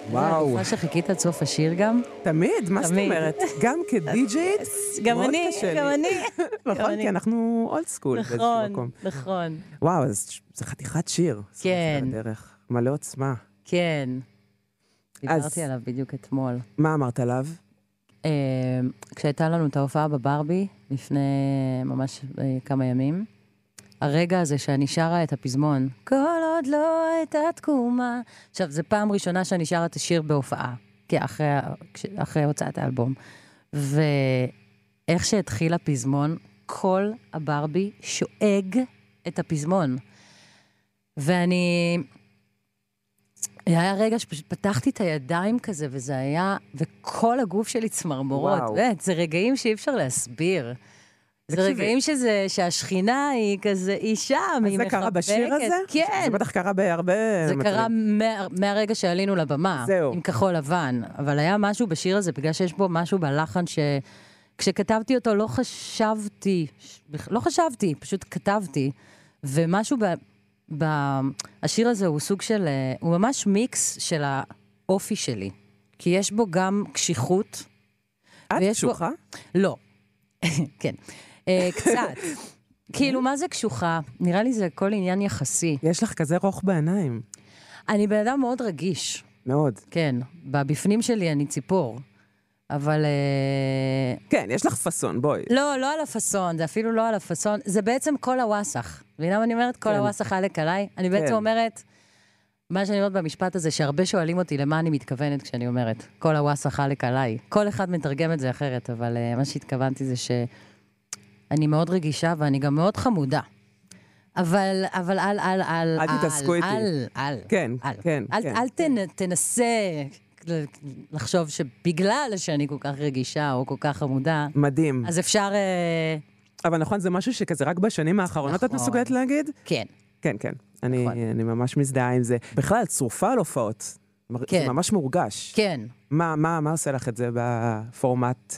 וואו. מה שחיכית עד סוף השיר גם? תמיד, מה זאת אומרת? גם כדי-ג'יית, גם אני. נכון, כי אנחנו אולד סקול באיזשהו מקום. נכון. וואו, אז זה חתיכת שיר. כן. הדרך. מלא עוצמה. כן. דיברתי עליו בדיוק אתמול. מה אמרת עליו? כשהייתה לנו את ההופעה בברבי, לפני ממש כמה ימים, הרגע הזה שאני שרה את הפזמון, כל עוד לא הייתה תקומה. עכשיו, זו פעם ראשונה שאני שרה את השיר בהופעה, אחרי הוצאת האלבום. ואיך שהתחיל הפזמון, כל הברבי שואג את הפזמון. היה רגע שפשוט פתחתי את הידיים כזה, וזה היה, וכל הגוף שלי צמרמורות. זה רגעים שאי אפשר להסביר. זה רגעים שהשכינה היא כזה, היא שם, היא מחבקת. זה קרה בשיר הזה? כן. זה בטח קרה בהרבה... זה קרה מהרגע שעלינו לבמה, עם כחול לבן. אבל היה משהו בשיר הזה, בגלל שיש בו משהו בלחן כשכתבתי אותו לא חשבתי, פשוט כתבתי. ומשהו השיר הזה הוא סוג של, הוא ממש מיקס של האופי שלי. כי יש בו גם קשיחות. את קשוחה? לא. כן. קצת. כאילו, מה זה קשוחה? נראה לי זה כל עניין יחסי. יש לך כזה רוך בעיניים. אני בן אדם מאוד רגיש. מאוד. כן. בבפנים שלי אני ציפור. אבל... כן, יש לך פסון, בואי. לא על הפסון, זה אפילו לא על הפסון. זה בעצם כל הווסח. ואינם אני אומרת, כל הווסח עלק עליי. אני בעצם אומרת, מה שאני אומרת במשפט הזה, שהרבה שואלים אותי למה אני מתכוונת כשאני אומרת, כל הווסח עלק עליי. כל אחד מתרגם את זה אחרת, אבל מה שהתכוונתי זה שאני מאוד רגישה, ואני גם מאוד חמודה. אבל אל תתעסקו איתי. כן. אל תנסה לחשוב שבגלל שאני כל כך רגישה, או כל כך חמודה, מדהים. אז אפשר... אבל נכון, זה משהו שכזה רק בשנים האחרונות את מסוגלת להגיד? כן. כן. אני ממש מזדהה עם זה. בכלל, צרופה על הופעות. זה ממש מורגש. כן. מה עושה לך את זה בפורמט?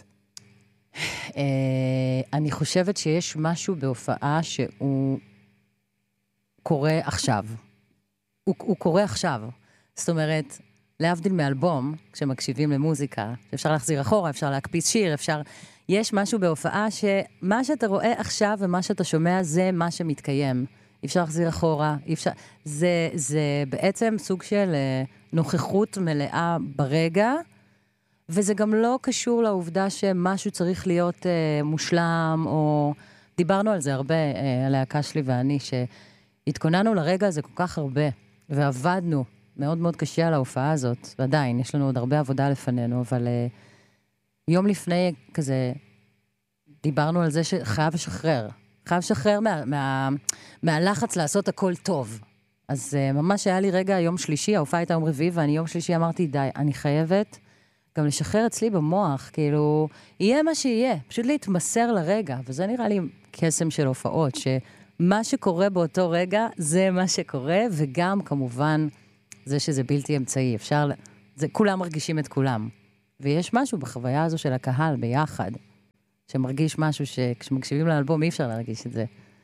אני חושבת שיש משהו בהופעה שהוא קורה עכשיו. הוא קורה עכשיו. זאת אומרת, להבדיל מאלבום, כשמקשיבים למוזיקה, אפשר להחזיר אחורה, אפשר להקפיץ שיר, יש משהו בהופעה שמה שאתה רואה עכשיו ומה שאתה שומע זה מה שמתקיים. אי אפשר להחזיר אחורה, זה בעצם סוג של נוכחות מלאה ברגע, וזה גם לא קשור לעובדה שמשהו צריך להיות מושלם, או דיברנו על זה הרבה, הלהקה שלי ואני, שהתכוננו לרגע הזה כל כך הרבה, ועבדנו מאוד מאוד קשה על ההופעה הזאת, ועדיין, יש לנו עוד הרבה עבודה לפנינו, אבל יום לפני כזה, דיברנו על זה שחייב לשחרר. חייב לשחרר מהלחץ לעשות הכל טוב. אז ממש היה לי רגע, יום שלישי, ההופעה הייתה יום רביעי, ואני יום שלישי אמרתי, די, אני חייבת גם לשחרר אצלי במוח, כאילו, יהיה מה שיהיה, פשוט להתמסר לרגע, וזה נראה לי קסם של הופעות, שמה שקורה באותו רגע, זה מה שקורה, וגם כמובן, זה שזה בלתי אמצעי, כולם מרגישים את כולם. ויש משהו בחוויה הזו של הקהל ביחד, שמרגיש משהו שכשמקשיבים לאלבום אי אפשר להרגיש את זה.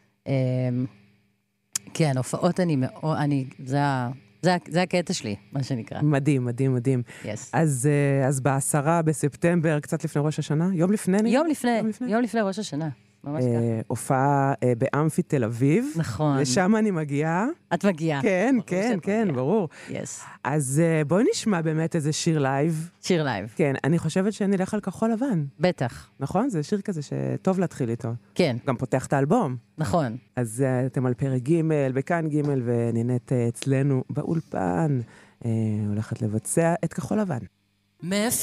כן, הופעות זה הקטע שלי, מה שנקרא. מדהים. Yes. אז ב10 בספטמבר, קצת לפני ראש השנה? יום לפני? יום לפני ראש השנה. ממש ככה. הופעה באמפי תל אביב. נכון. ושם אני מגיעה. את מגיעה. כן, ברור. Yes. אז בואי נשמע באמת איזה שיר לייב. שיר לייב. כן, אני חושבת שנלך על כחול לבן. בטח. נכון? זה שיר כזה שטוב להתחיל איתו. כן. גם פותח את האלבום. נכון. אז אתם על פרק ג' בכאן ג' ונינט אצלנו באולפן. הולכת לבצע את כחול לבן.